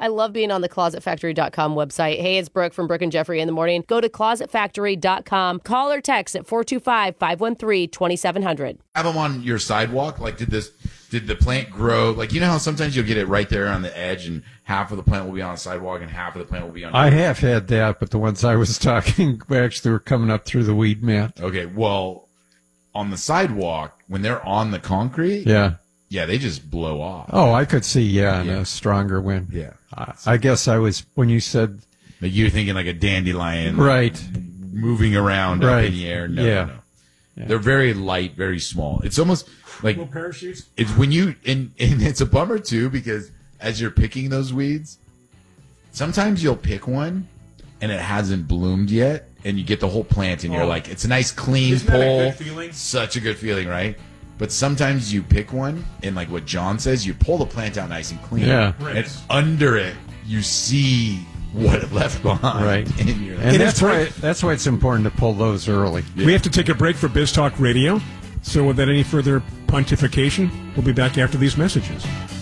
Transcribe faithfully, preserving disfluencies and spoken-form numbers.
I love being on the closet factory dot com website. Hey, it's Brooke from Brooke and Jeffrey in the morning. Go to closet factory dot com. Call or text at four two five, five one three, two seven zero zero. Have them on your sidewalk? Like, did this, did the plant grow? Like, you know how sometimes you'll get it right there on the edge and half of the plant will be on the sidewalk and half of the plant will be on. I have had that, but the ones I was talking actually were coming up through the weed mat. Okay, well, on the sidewalk, when they're on the concrete, Yeah. yeah, they just blow off. Oh, I could see, yeah, in Yeah. a stronger wind. Yeah. I, I guess I was, when you said, Like you're thinking like a dandelion. right, Moving around Right. up in the air. No, Yeah. no, no. They're very light, very small. It's almost like Little parachutes. it's when you and, and it's a bummer too because as you're picking those weeds, sometimes you'll pick one and it hasn't bloomed yet, and you get the whole plant and you're Oh. like, it's a nice clean Isn't that a pole. good feeling? Such a good feeling, right? But sometimes you pick one and like what John says, you pull the plant out nice and clean. Yeah. And Right. under it, you see what it left behind. Right. And you're like, and It that's is why, great. that's why it's important to pull those early. We have to take a break for Biz Talk Radio. So without any further pontification, we'll be back after these messages.